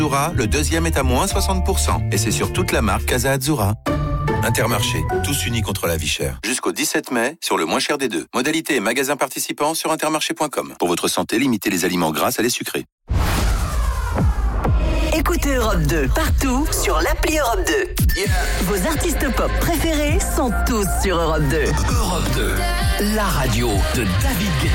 Azzurra, le deuxième est à moins 60%. Et c'est sur toute la marque Casa Azzurra. Intermarché, tous unis contre la vie chère. Jusqu'au 17 mai, sur le moins cher des deux. Modalité et magasins participants sur intermarché.com. Pour votre santé, limitez les aliments gras à les sucrés. Écoutez Europe 2 partout sur l'appli Europe 2. Yeah. Vos artistes pop préférés sont tous sur Europe 2. Europe 2, la radio de David Guetta.